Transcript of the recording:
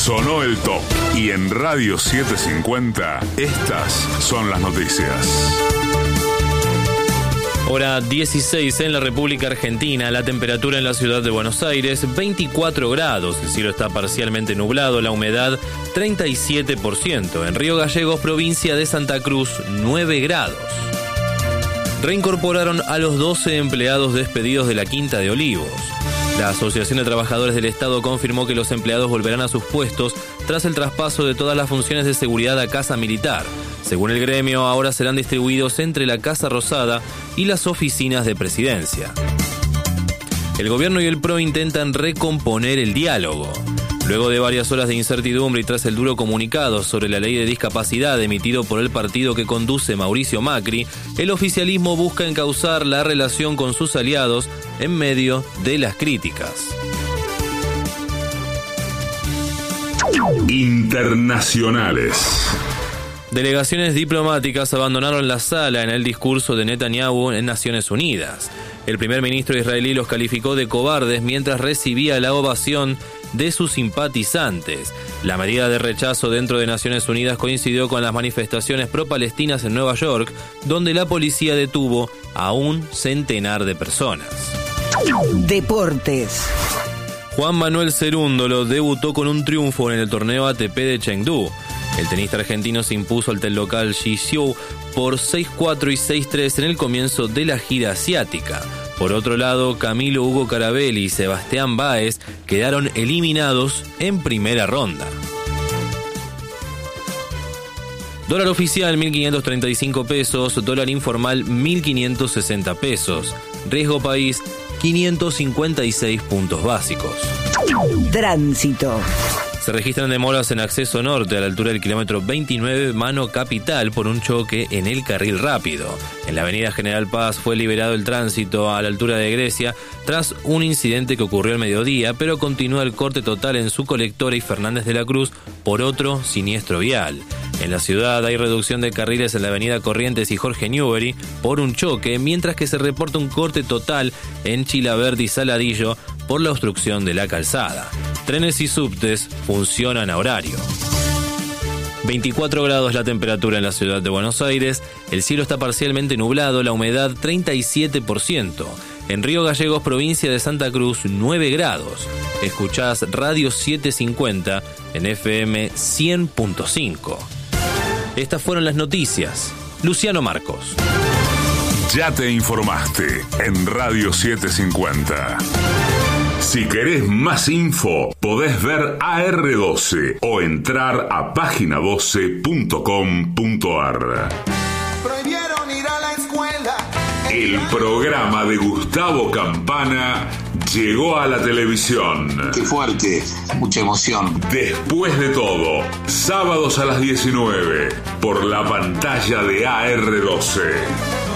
Sonó el top y en Radio 750 estas son las noticias. Hora 16 en la República Argentina, la temperatura en la ciudad de Buenos Aires 24 grados, el cielo está parcialmente nublado, la humedad 37%, en Río Gallegos, provincia de Santa Cruz 9 grados. Reincorporaron a los 12 empleados despedidos de la Quinta de Olivos. La Asociación de Trabajadores del Estado confirmó que los empleados volverán a sus puestos tras el traspaso de todas las funciones de seguridad a Casa Militar. Según el gremio, ahora serán distribuidos entre la Casa Rosada y las oficinas de presidencia. El gobierno y el PRO intentan recomponer el diálogo. Luego de varias horas de incertidumbre y tras el duro comunicado sobre la ley de discapacidad emitido por el partido que conduce Mauricio Macri, el oficialismo busca encauzar la relación con sus aliados en medio de las críticas. Internacionales. Delegaciones diplomáticas abandonaron la sala en el discurso de Netanyahu en Naciones Unidas. El primer ministro israelí los calificó de cobardes mientras recibía la ovación de sus simpatizantes. La medida de rechazo dentro de Naciones Unidas coincidió con las manifestaciones pro-palestinas en Nueva York, donde la policía detuvo a un centenar de personas. Deportes. Juan Manuel Cerúndolo debutó con un triunfo en el torneo ATP de Chengdu. El tenista argentino se impuso al local Shi Xiu por 6-4 y 6-3 en el comienzo de la gira asiática. Por otro lado, Camilo Hugo Carabelli y Sebastián Báez quedaron eliminados en primera ronda. Dólar oficial 1.535 pesos, dólar informal 1.560 pesos. Riesgo país 556 puntos básicos. Tránsito. Se registran demoras en acceso norte a la altura del kilómetro 29 Mano Capital por un choque en el carril rápido. En la avenida General Paz fue liberado el tránsito a la altura de Grecia tras un incidente que ocurrió al mediodía, pero continúa el corte total en su colectora y Fernández de la Cruz por otro siniestro vial. En la ciudad hay reducción de carriles en la avenida Corrientes y Jorge Newbery por un choque, mientras que se reporta un corte total en Chilaverde y Saladillo por la obstrucción de la calzada. Trenes y subtes funcionan a horario. 24 grados la temperatura en la ciudad de Buenos Aires, el cielo está parcialmente nublado, la humedad 37%. En Río Gallegos, provincia de Santa Cruz, 9 grados. Escuchás Radio 750 en FM 100.5. Estas fueron las noticias. Luciano Marcos. Ya te informaste en Radio 750. Si querés más info, podés ver AR12 o entrar a página12.com.ar. Prohibieron ir a la escuela. El programa de Gustavo Campana llegó a la televisión. Qué fuerte, mucha emoción. Después de todo, sábados a las 19, por la pantalla de AR12.